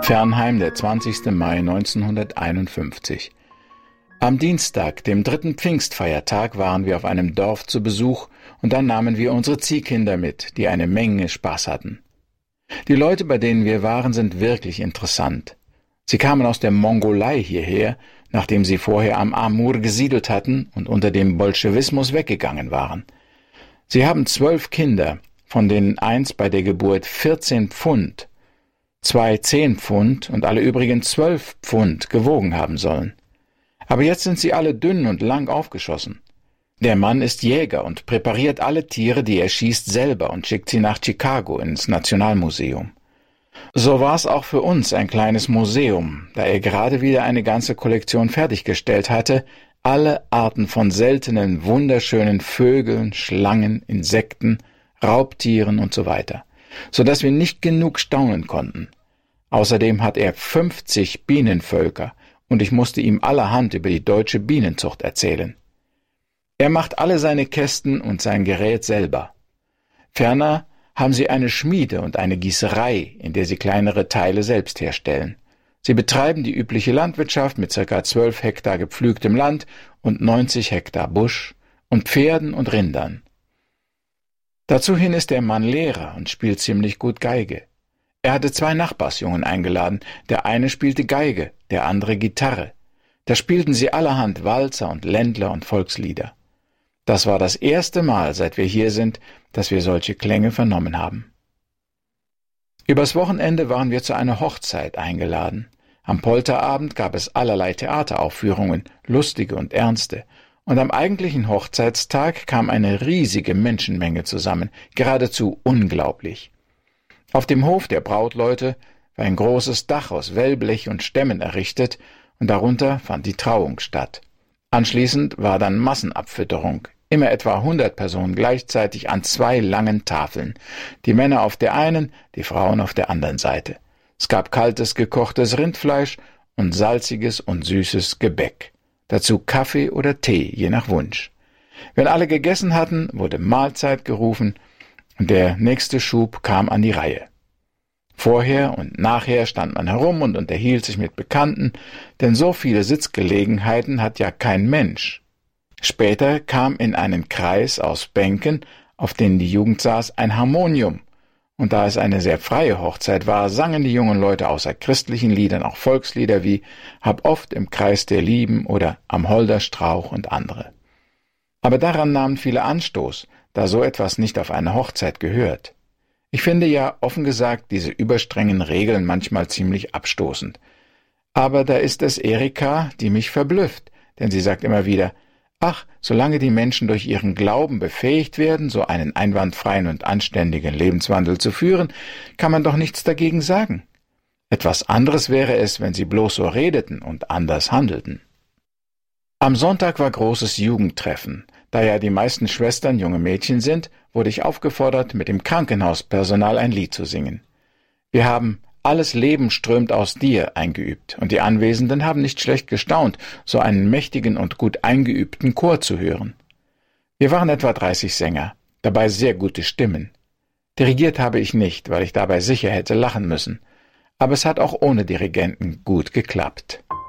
Fernheim, der 20. Mai 1951. Am Dienstag, dem 3. Pfingstfeiertag, waren wir auf einem Dorf zu Besuch und dann nahmen wir unsere Ziehkinder mit, die eine Menge Spaß hatten. Die Leute, bei denen wir waren, sind wirklich interessant. Sie kamen aus der Mongolei hierher, nachdem sie vorher am Amur gesiedelt hatten und unter dem Bolschewismus weggegangen waren. Sie haben 12 Kinder, von denen eins bei der Geburt 14 Pfund, 2 10 Pfund und alle übrigen 12 Pfund gewogen haben sollen. Aber jetzt sind sie alle dünn und lang aufgeschossen. Der Mann ist Jäger und präpariert alle Tiere, die er schießt, selber und schickt sie nach Chicago ins Nationalmuseum. So war es auch für uns ein kleines Museum, da er gerade wieder eine ganze Kollektion fertiggestellt hatte, alle Arten von seltenen, wunderschönen Vögeln, Schlangen, Insekten, Raubtieren und so weiter, so dass wir nicht genug staunen konnten. Außerdem hat er 50 Bienenvölker und ich musste ihm allerhand über die deutsche Bienenzucht erzählen. Er macht alle seine Kästen und sein Gerät selber. Ferner haben sie eine Schmiede und eine Gießerei, in der sie kleinere Teile selbst herstellen. Sie betreiben die übliche Landwirtschaft mit ca. 12 Hektar gepflügtem Land und 90 Hektar Busch und Pferden und Rindern. Dazu hin ist der Mann Lehrer und spielt ziemlich gut Geige. Er hatte 2 Nachbarsjungen eingeladen, der eine spielte Geige, der andere Gitarre. Da spielten sie allerhand Walzer und Ländler und Volkslieder. Das war das erste Mal, seit wir hier sind, dass wir solche Klänge vernommen haben. Übers Wochenende waren wir zu einer Hochzeit eingeladen. Am Polterabend gab es allerlei Theateraufführungen, lustige und ernste. Und am eigentlichen Hochzeitstag kam eine riesige Menschenmenge zusammen, geradezu unglaublich. Auf dem Hof der Brautleute war ein großes Dach aus Wellblech und Stämmen errichtet und darunter fand die Trauung statt. Anschließend war dann Massenabfütterung, immer etwa 100 Personen gleichzeitig an 2 langen Tafeln, die Männer auf der einen, die Frauen auf der anderen Seite. Es gab kaltes, gekochtes Rindfleisch und salziges und süßes Gebäck. Dazu Kaffee oder Tee, je nach Wunsch. Wenn alle gegessen hatten, wurde Mahlzeit gerufen und der nächste Schub kam an die Reihe. Vorher und nachher stand man herum und unterhielt sich mit Bekannten, denn so viele Sitzgelegenheiten hat ja kein Mensch. Später kam in einen Kreis aus Bänken, auf denen die Jugend saß, ein Harmonium, und da es eine sehr freie Hochzeit war, sangen die jungen Leute außer christlichen Liedern auch Volkslieder wie »Hab oft im Kreis der Lieben« oder »Am Holderstrauch« und andere. Aber daran nahmen viele Anstoß, da so etwas nicht auf eine Hochzeit gehört. Ich finde ja, offen gesagt, diese überstrengen Regeln manchmal ziemlich abstoßend. Aber da ist es Erika, die mich verblüfft, denn sie sagt immer wieder, ach, solange die Menschen durch ihren Glauben befähigt werden, so einen einwandfreien und anständigen Lebenswandel zu führen, kann man doch nichts dagegen sagen. Etwas anderes wäre es, wenn sie bloß so redeten und anders handelten. Am Sonntag war großes Jugendtreffen. Da ja die meisten Schwestern junge Mädchen sind, wurde ich aufgefordert, mit dem Krankenhauspersonal ein Lied zu singen. Wir haben »Alles Leben strömt aus dir« eingeübt, und die Anwesenden haben nicht schlecht gestaunt, so einen mächtigen und gut eingeübten Chor zu hören. Wir waren etwa 30 Sänger, dabei sehr gute Stimmen. Dirigiert habe ich nicht, weil ich dabei sicher hätte lachen müssen, aber es hat auch ohne Dirigenten gut geklappt.